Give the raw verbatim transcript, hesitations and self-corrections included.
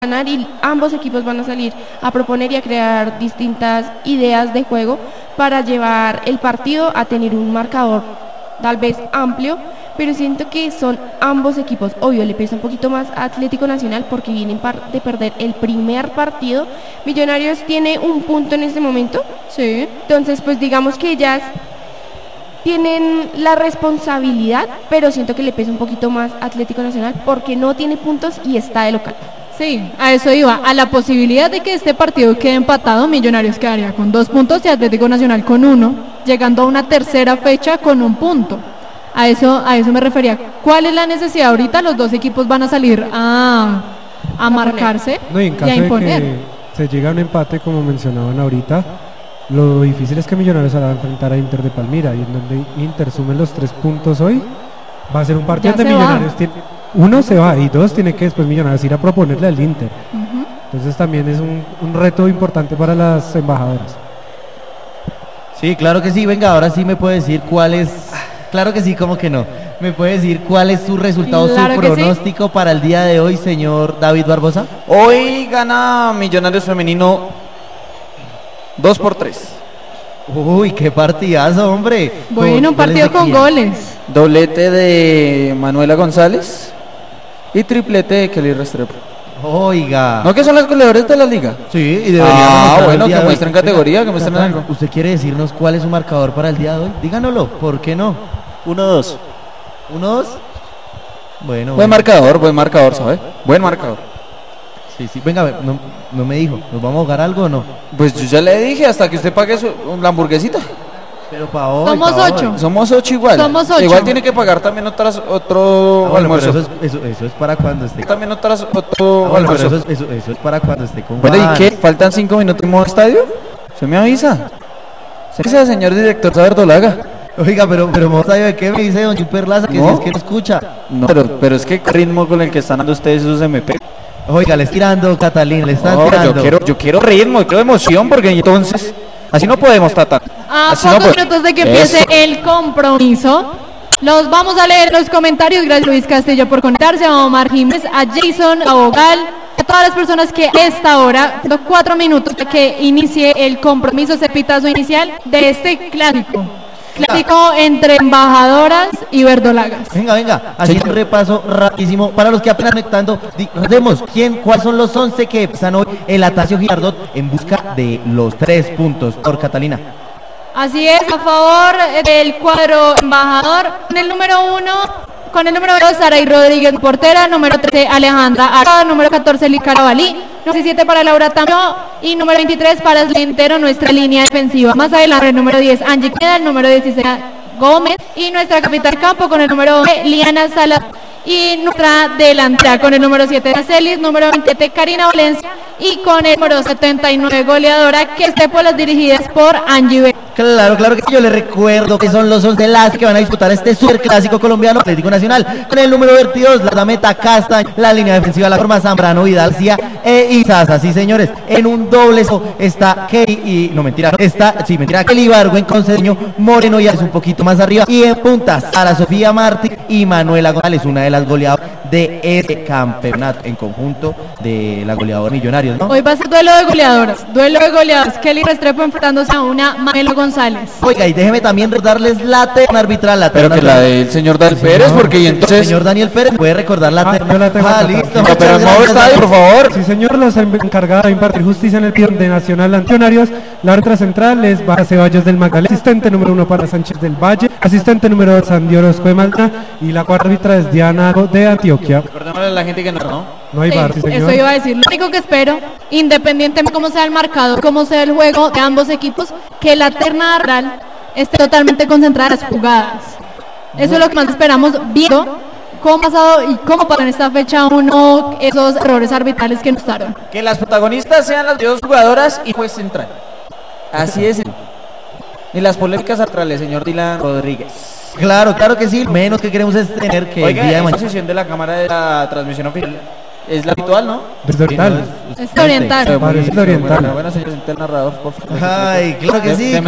ganar y ambos equipos van a salir a proponer y a crear distintas ideas de juego para llevar el partido a tener un marcador tal vez amplio, pero siento que son ambos equipos. Obvio, le pesa un poquito más a Atlético Nacional porque vienen de perder el primer partido. Millonarios tiene un punto en este momento, sí. Entonces pues digamos que ellas tienen la responsabilidad, pero siento que le pesa un poquito más a Atlético Nacional porque no tiene puntos y está de local. Sí, a eso iba, a la posibilidad de que este partido quede empatado. Millonarios quedaría con dos puntos y Atlético Nacional con uno, llegando a una tercera fecha con un punto. A eso, a eso me refería. ¿Cuál es la necesidad ahorita? Los dos equipos van a salir a, a marcarse no, y, en caso y a imponer. De que se llega a un empate, como mencionaban ahorita, lo difícil es que Millonarios se va a enfrentar a Inter de Palmira, y en donde Inter sume los tres puntos hoy, va a ser un partido de Millonarios. Tiene, uno se va y dos tiene que después Millonarios ir a proponerle al Inter. Uh-huh. Entonces también es un, un reto importante para las embajadoras. Sí, claro que sí. Venga, ahora sí me puede decir cuál es. Claro que sí, ¿cómo que no? ¿Me puede decir cuál es su resultado, claro, su pronóstico sí, para el día de hoy, señor David Barbosa? Hoy gana Millonarios Femenino dos por tres. Uy, qué partidazo, hombre. Bueno, un partido con goles. Doblete de Manuela González y triplete de Kelly Restrepo. Oiga. ¿No que son las goleadores de la liga? Sí, y deberían. Ah, bueno, que muestren categoría, que muestren algo. ¿Usted quiere decirnos cuál es su marcador para el día de hoy? Díganoslo, ¿por qué no? uno dos. ¿uno dos? Bueno. Buen bueno. marcador, buen marcador, ¿sabe? Buen marcador. Sí, sí, venga, no, no me dijo, ¿nos vamos a jugar algo o no? Pues yo ya le dije, hasta que usted pague su, la hamburguesita. Pero para hoy. Somos pa ocho. Hoy. Somos ocho igual. Somos ocho. Igual tiene que pagar también otras, otro ah, bueno, almuerzo. Eso es, eso, eso es para cuando esté. También otras, otro ah, bueno, almuerzo. Eso es, eso, eso es para cuando esté con Bueno, Juan. ¿y qué? ¿Faltan cinco minutos en modo estadio? ¿Se me avisa? ¿Se avisa, señor director Saberdolaga? Oiga, pero, pero ¿sabe qué me dice don Chuper Laza? Que ¿no? Si es que no escucha. No, pero, pero es que el ritmo con el que están dando ustedes esos M P. Oiga, le están tirando, Catalina, le están no, tirando. Yo quiero, yo quiero ritmo, quiero emoción, porque entonces así no podemos, Tata. A así pocos no minutos de que empiece Eso. el compromiso, los vamos a leer los comentarios. Gracias Luis Castillo por conectarse, a Omar Jiménez, a Jason, a Vogal, a todas las personas que a esta hora, cuatro minutos de que inicie el compromiso, ese pitazo inicial de este clásico. Clásico entre embajadoras y verdolagas. Venga, venga, así un repaso rapidísimo para los que apenas conectando. Recordemos quién, cuáles son los once que están hoy el Atanasio Girardot en busca de los tres puntos por Catalina. Así es, a favor del cuadro embajador, con el número uno, con el número dos, Saray Rodríguez, portera, número trece, Alejandra Arada, número catorce, Licara Balí, número diecisiete para Laura Tamio y número veintitrés para Slentero, nuestra línea defensiva. Más adelante, el número diez, Angie Queda, el número dieciséis, Gómez, y nuestra capitán campo con el número once, Liana Salas, y nuestra delantera con el número siete, Celis, número veinte, Karina Valencia, y con el número setenta y nueve, goleadora, que esté por las dirigidas por Angie B. Claro, claro que sí, yo les recuerdo que son los once las que van a disputar este superclásico colombiano Atlético Nacional. Con el número veintidós, la meta Castañ, la línea defensiva, la forma Zambrano, Vidal, Cia e Izaza. Sí, señores, en un doble está Kelly y, no mentira, está, sí, mentira, Kelly Ibargüen con Cedeño, Moreno y es un poquito más arriba. Y en puntas, Sara Sofía Martí y Manuela González, una de las goleadoras de este campeonato en conjunto de la goleadora Millonarios, ¿no? Hoy va a ser duelo de goleadoras, duelo de goleadoras, Kelly Restrepo enfrentándose a una Manuela González. Oiga, y déjeme también darles la terna arbitral, la terna Pero que arbitral. La del señor Daniel sí, Pérez, porque y entonces... Señor Daniel Pérez, ¿puede recordar la terna? Ah, la tengo ah listo. No, pero en modo estadio, por favor. Sí, señor, los encargados de impartir justicia en el pion de Nacional Millonarios. La árbitra central es Baja Ceballos del Magdalena, asistente número uno para Sánchez del Valle, asistente número dos Sandy Orozco de Malta, y la cuarta árbitra es Diana de Antioquia. Recordémosle a la gente que no, ¿no? No hay sí, bar, sí, señor. Eso iba a decir. Lo único que espero, independientemente de cómo sea el marcador, cómo sea el juego de ambos equipos, que la terna arbitral esté totalmente concentrada en las jugadas. Eso es lo que más esperamos, viendo cómo ha pasado y cómo pasó en esta fecha uno esos errores arbitrales que nos daron. Que las protagonistas sean las dos jugadoras y juez central. Así es. Ni las polémicas arbitrales, señor Dylan Rodríguez. Claro, claro que sí. Menos que queremos es tener que Oiga, el día de mañana. La posición de la cámara de la transmisión oficial es la habitual, ¿no? Desde oriental. Es oriental. Parece oriental. Buena, buena señor, el narrador, por favor. Ay, claro que sí.